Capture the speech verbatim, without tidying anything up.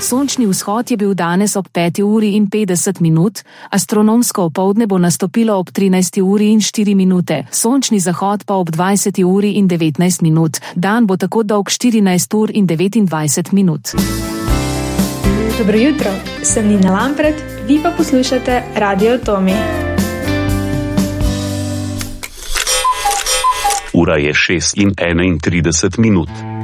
Sončni vzhod je bil danes ob peti uri in petdeset minut, astronomsko opoldne bo nastopilo ob trinajsti uri in štiri minute, sončni zahod pa ob dvajseti uri in devetnajst minut. Dan bo tako dolg štirinajst ur in devetindvajset minut. Dobro jutro, sem Nina Lampret, vi pa poslušate Radio Tomi. Ura je šest in enaintrideset minut.